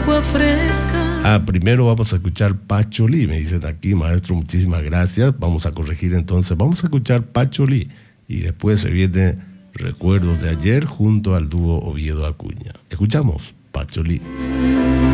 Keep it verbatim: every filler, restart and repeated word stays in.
agua fresca. Ah, primero vamos a escuchar Pacholí, me dicen aquí, maestro, muchísimas gracias. Vamos a corregir entonces, vamos a escuchar Pacholí y después se viene Recuerdos de ayer junto al dúo Oviedo Acuña. Escuchamos Pacholí.